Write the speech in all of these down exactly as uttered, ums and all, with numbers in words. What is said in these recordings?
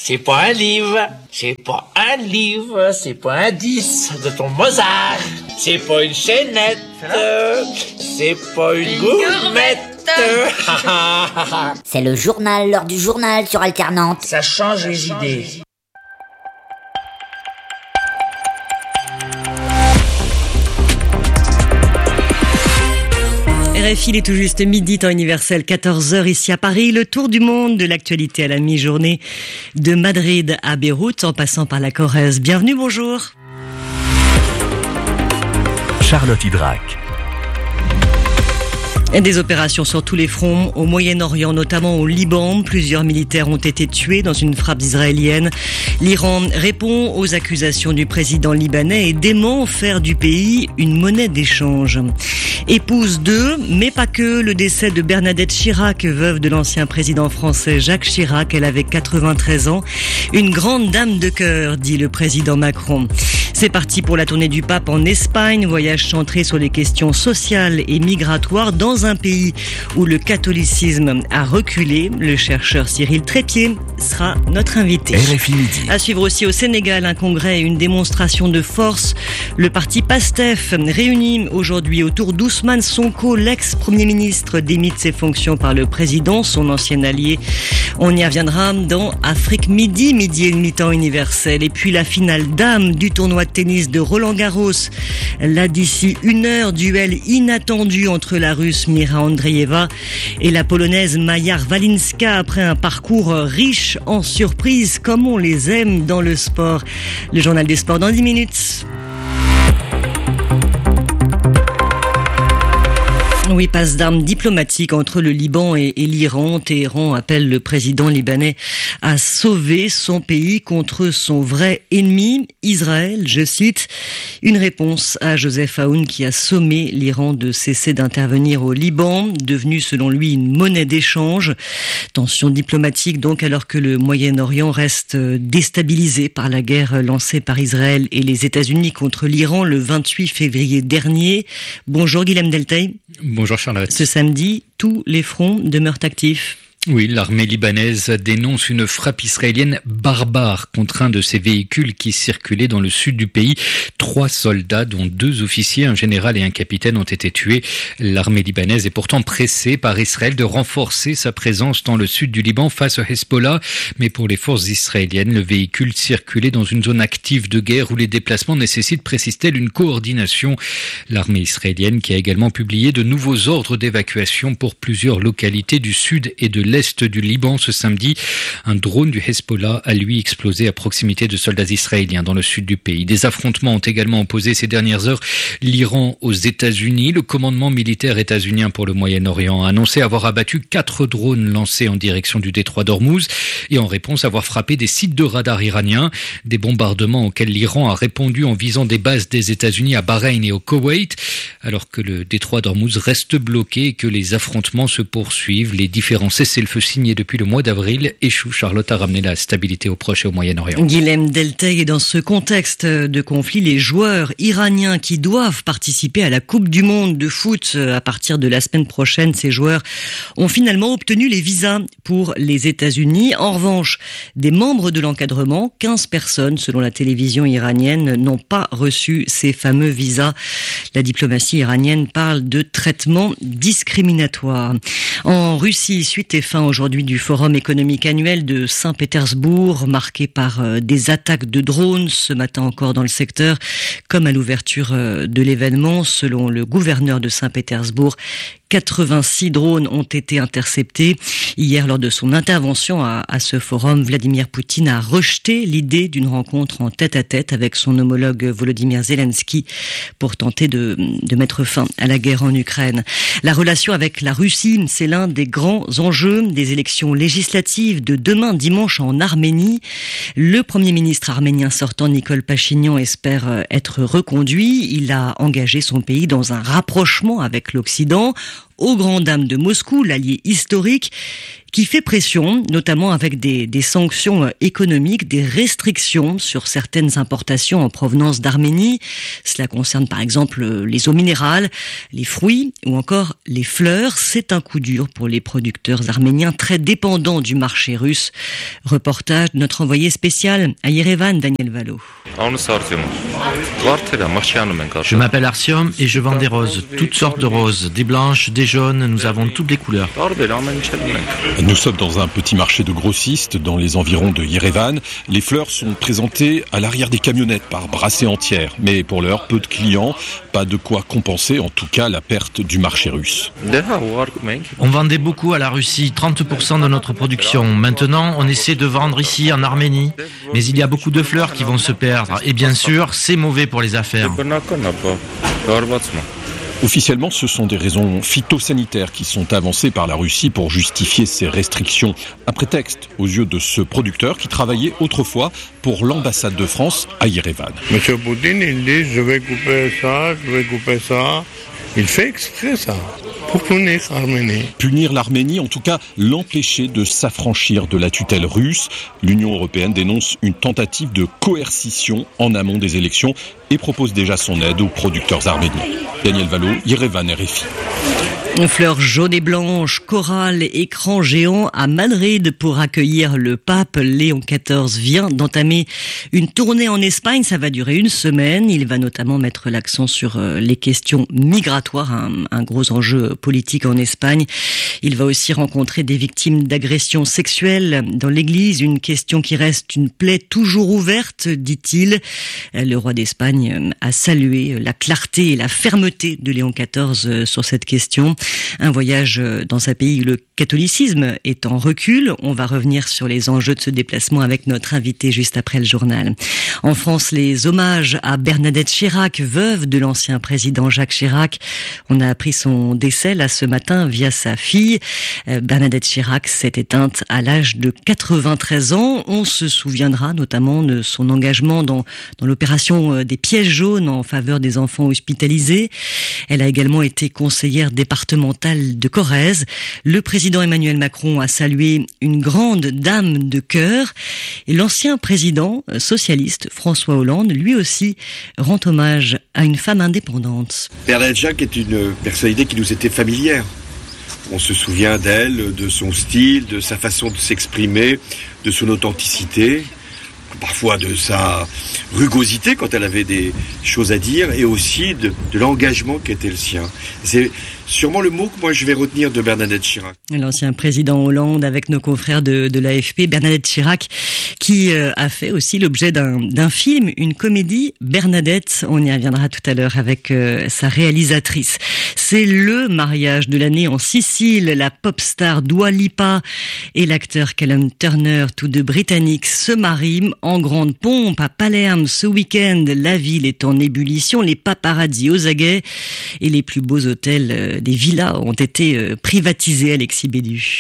c'est pas un livre, c'est pas un livre, c'est pas un disque de ton Mozart, c'est pas une chaînette, c'est pas une, une gourmette. C'est le journal, l'heure du journal sur Alternante. Ça change Ça les change idées. Les... R F I, il est tout juste midi, temps universel, quatorze heures ici à Paris. Le tour du monde de l'actualité à la mi-journée, de Madrid à Beyrouth, en passant par la Corrèze. Bienvenue, bonjour. Charlotte Hydrac. Des opérations sur tous les fronts, au Moyen-Orient, notamment au Liban. Plusieurs militaires ont été tués dans une frappe israélienne. L'Iran répond aux accusations du président libanais et dément faire du pays une monnaie d'échange. Épouse d'eux, mais pas que, le décès de Bernadette Chirac, veuve de l'ancien président français Jacques Chirac. Elle avait quatre-vingt-treize ans. Une grande dame de cœur, dit le président Macron. C'est parti pour la tournée du pape en Espagne, voyage centré sur les questions sociales et migratoires dans un pays où le catholicisme a reculé. Le chercheur Cyril Trépied sera notre invité. R F I Midi. À suivre aussi au Sénégal, un congrès et une démonstration de force. Le parti PASTEF réuni aujourd'hui autour d'Ousmane Sonko, l'ex-premier ministre démis de ses fonctions par le président, son ancien allié. On y reviendra dans Afrique Midi, midi et demi temps universel. Et puis la finale dame du tournoi de tennis de Roland-Garros. Là d'ici une heure, duel inattendu entre la Russe Mira Andreeva et la Polonaise Maja Walinska après un parcours riche en surprises comme on les aime dans le sport. Le journal des sports dans dix minutes. Oui, passe d'armes diplomatiques entre le Liban et, et l'Iran. Téhéran appelle le président libanais à sauver son pays contre son vrai ennemi, Israël, je cite. Une réponse à Joseph Aoun qui a sommé l'Iran de cesser d'intervenir au Liban, devenu selon lui une monnaie d'échange. Tension diplomatique donc alors que le Moyen-Orient reste déstabilisé par la guerre lancée par Israël et les États-Unis contre l'Iran le vingt-huit février dernier. Bonjour Guilhem Deltaï. Bonjour Charlotte. Ce samedi, tous les fronts demeurent actifs. Oui, l'armée libanaise dénonce une frappe israélienne barbare contre un de ses véhicules qui circulait dans le sud du pays. Trois soldats, dont deux officiers, un général et un capitaine, ont été tués. L'armée libanaise est pourtant pressée par Israël de renforcer sa présence dans le sud du Liban face au Hezbollah. Mais pour les forces israéliennes, le véhicule circulait dans une zone active de guerre où les déplacements nécessitent, précise-t-elle, une coordination. L'armée israélienne qui a également publié de nouveaux ordres d'évacuation pour plusieurs localités du sud et de l'est l'est du Liban ce samedi. Un drone du Hezbollah a lui explosé à proximité de soldats israéliens dans le sud du pays. Des affrontements ont également opposé ces dernières heures l'Iran aux États-Unis. Le commandement militaire états-unien pour le Moyen-Orient a annoncé avoir abattu quatre drones lancés en direction du détroit d'Ormuz et en réponse avoir frappé des sites de radar iraniens. Des bombardements auxquels l'Iran a répondu en visant des bases des États-Unis à Bahreïn et au Koweït. Alors que le détroit d'Ormuz reste bloqué et que les affrontements se poursuivent, les différents cessez-le-feu signés depuis le mois d'avril échouent. Charlotte a ramené la stabilité au Proche et au Moyen-Orient. Guilhem Deltaï, et dans ce contexte de conflit, les joueurs iraniens qui doivent participer à la Coupe du Monde de foot à partir de la semaine prochaine, ces joueurs ont finalement obtenu les visas pour les États-Unis. En revanche, des membres de l'encadrement, quinze personnes selon la télévision iranienne, n'ont pas reçu ces fameux visas. La diplomatie iranienne parle de traitement discriminatoire. En Russie, suite et fin aujourd'hui du Forum économique annuel de Saint-Pétersbourg, marqué par des attaques de drones ce matin encore dans le secteur, comme à l'ouverture de l'événement. Selon le gouverneur de Saint-Pétersbourg, quatre-vingt-six drones ont été interceptés. Hier, lors de son intervention à, à ce forum, Vladimir Poutine a rejeté l'idée d'une rencontre en tête-à-tête avec son homologue Volodymyr Zelensky pour tenter de, de mettre fin à la guerre en Ukraine. La relation avec la Russie, c'est l'un des grands enjeux des élections législatives de demain dimanche en Arménie. Le Premier ministre arménien sortant, Nicole Pachinian, espère être reconduit. Il a engagé son pays dans un rapprochement avec l'Occident. aux grandes dames de Moscou, l'allié historique, qui fait pression, notamment avec des, des sanctions économiques, des restrictions sur certaines importations en provenance d'Arménie. Cela concerne par exemple les eaux minérales, les fruits ou encore les fleurs. C'est un coup dur pour les producteurs arméniens très dépendants du marché russe. Reportage de notre envoyé spécial à Yerevan, Daniel Valo. Je m'appelle Artyom et je vends des roses, toutes sortes de roses, des blanches, des jaunes, nous avons toutes les couleurs. Nous sommes dans un petit marché de grossistes dans les environs de Yerevan. Les fleurs sont présentées à l'arrière des camionnettes par brassées entières. Mais pour l'heure, peu de clients, pas de quoi compenser en tout cas la perte du marché russe. On vendait beaucoup à la Russie, trente pour cent de notre production. Maintenant, on essaie de vendre ici en Arménie. Mais il y a beaucoup de fleurs qui vont se perdre. Et bien sûr, c'est mauvais pour les affaires. Officiellement, ce sont des raisons phytosanitaires qui sont avancées par la Russie pour justifier ces restrictions. Un prétexte aux yeux de ce producteur qui travaillait autrefois pour l'ambassade de France à Yerevan. Monsieur Poutine, il dit je vais couper ça, je vais couper ça. Il fait exprès ça, pour punir l'Arménie. Punir l'Arménie, en tout cas l'empêcher de s'affranchir de la tutelle russe. L'Union européenne dénonce une tentative de coercition en amont des élections et propose déjà son aide aux producteurs arméniens. Daniel Valo, Yerevan, R F I. Fleurs jaunes et blanches, chorale, écran géant à Madrid pour accueillir le pape. Léon quatorze vient d'entamer une tournée en Espagne. Ça va durer une semaine. Il va notamment mettre l'accent sur les questions migratoires, un, un gros enjeu politique en Espagne. Il va aussi rencontrer des victimes d'agressions sexuelles dans l'église. Une question qui reste une plaie toujours ouverte, dit-il. Le roi d'Espagne a salué la clarté et la fermeté de Léon quatorze sur cette question. Un voyage dans un pays où le catholicisme est en recul. On va revenir sur les enjeux de ce déplacement avec notre invité juste après le journal. En France, les hommages à Bernadette Chirac, veuve de l'ancien président Jacques Chirac. On a appris son décès là ce matin via sa fille. Bernadette Chirac s'est éteinte à l'âge de quatre-vingt-treize ans. On se souviendra notamment de son engagement dans, dans l'opération des pièges jaunes en faveur des enfants hospitalisés. Elle a également été conseillère départementale de Corrèze. Le président Emmanuel Macron a salué une grande dame de cœur. Et l'ancien président socialiste François Hollande, lui aussi, rend hommage à une femme indépendante. Bernadette Chirac est une personnalité qui nous était familière. On se souvient d'elle, de son style, de sa façon de s'exprimer, de son authenticité, parfois de sa rugosité quand elle avait des choses à dire, et aussi de, de l'engagement qui était le sien. C'est sûrement le mot que moi je vais retenir de Bernadette Chirac. L'ancien président Hollande avec nos confrères de, de l'A F P, Bernadette Chirac, qui euh, a fait aussi l'objet d'un, d'un film, une comédie, Bernadette. On y reviendra tout à l'heure avec euh, sa réalisatrice. C'est le mariage de l'année en Sicile. La pop star Dua Lipa et l'acteur Callum Turner, tous deux britanniques, se marient en grande pompe à Palerme ce week-end. La ville est en ébullition, les paparazzis aux aguets et les plus beaux hôtels euh, des villas ont été privatisées, Alexis Bédu.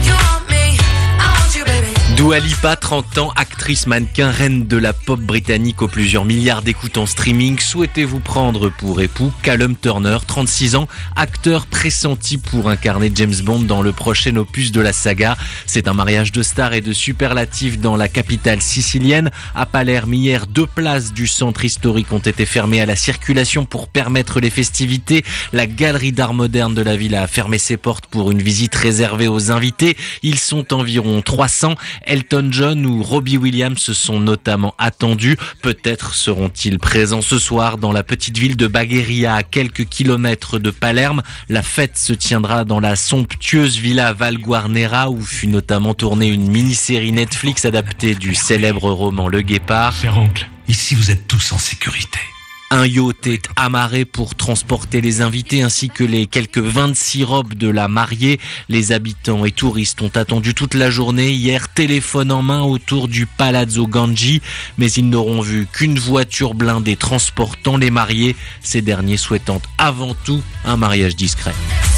Dua Lipa, trente ans, actrice mannequin, reine de la pop britannique aux plusieurs milliards d'écoutes en streaming. Souhaitez-vous prendre pour époux Callum Turner, trente-six ans, acteur pressenti pour incarner James Bond dans le prochain opus de la saga. C'est un mariage de stars et de superlatifs dans la capitale sicilienne. À Palerme, hier, deux places du centre historique ont été fermées à la circulation pour permettre les festivités. La galerie d'art moderne de la ville a fermé ses portes pour une visite réservée aux invités. Ils sont environ trois cents. Elton John ou Robbie Williams se sont notamment attendus. Peut-être seront-ils présents ce soir dans la petite ville de Bagheria, à quelques kilomètres de Palerme. La fête se tiendra dans la somptueuse villa Val Guarnera, où fut notamment tournée une mini-série Netflix adaptée du célèbre roman Le Guépard. Cher oncle, ici vous êtes tous en sécurité. Un yacht est amarré pour transporter les invités ainsi que les quelques vingt-six robes de la mariée. Les habitants et touristes ont attendu toute la journée hier, téléphone en main autour du Palazzo Ganji, mais ils n'auront vu qu'une voiture blindée transportant les mariés, ces derniers souhaitant avant tout un mariage discret.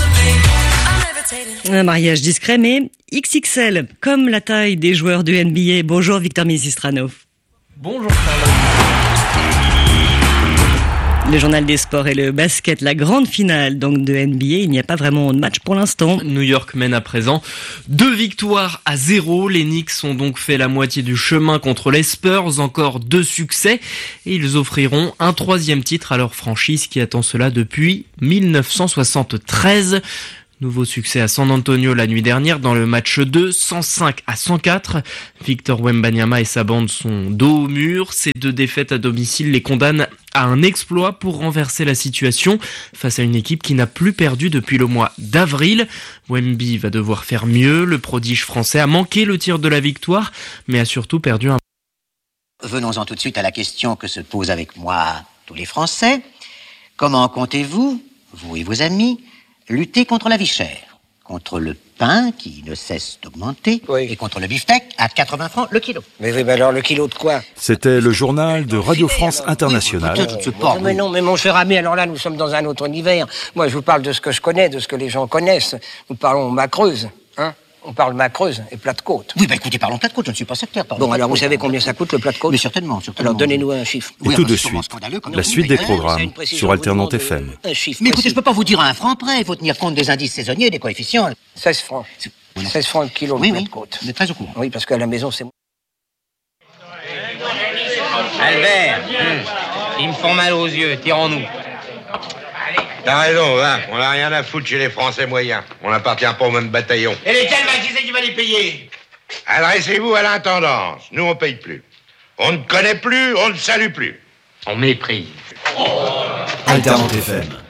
Un mariage discret mais X X L, comme la taille des joueurs de N B A. Bonjour Victor Misistrano. Bonjour Charlotte. Le journal des sports et le basket, la grande finale donc de N B A. Il n'y a pas vraiment de match pour l'instant. New York mène à présent deux victoires à zéro. Les Knicks ont donc fait la moitié du chemin contre les Spurs. Encore deux succès et ils offriront un troisième titre à leur franchise qui attend cela depuis mille neuf cent soixante-treize. Nouveau succès à San Antonio la nuit dernière dans le match deux, cent cinq à cent quatre. Victor Wembanyama et sa bande sont dos au mur. Ces deux défaites à domicile les condamnent à un exploit pour renverser la situation face à une équipe qui n'a plus perdu depuis le mois d'avril. Wemby va devoir faire mieux. Le prodige français a manqué le tir de la victoire, mais a surtout perdu un... Venons-en tout de suite à la question que se posent avec moi tous les Français. Comment comptez-vous, vous et vos amis, lutter contre la vie chère, contre le pain qui ne cesse d'augmenter, oui, et contre le beefsteak à quatre-vingts francs le kilo. Mais oui, mais alors le kilo de quoi? C'était le journal de Radio France Internationale. Oui, oui, oui, mais non, mais mon cher ami, alors là, nous sommes dans un autre univers. Moi, je vous parle de ce que je connais, de ce que les gens connaissent. Nous parlons Macreuse, hein? On parle Macreuse et plat de côte. Oui, bah écoutez, parlons plat de côte, je ne suis pas sectaire. Bon, alors vous savez combien ça coûte le plat de côte? Mais certainement, certainement. Alors donnez-nous un chiffre. Et oui, tout de suite, la suite des programmes sur Alternante F M. Mais écoutez, je ne peux pas vous dire à un franc près, il faut tenir compte des indices saisonniers et des coefficients. seize francs. seize francs le kilo oui, de plat oui, de côte. vous êtes très au courant. Oui, parce qu'à la maison, c'est... Albert, hum, ils me font mal aux yeux, tirons-nous. T'as raison, va. On n'a rien à foutre chez les Français moyens. On n'appartient pas au même bataillon. Et lesquels, bah, qui c'est qui va les payer? Adressez-vous à l'intendance. Nous, on paye plus. On ne connaît plus, on ne salue plus. On méprise. Alternante F M.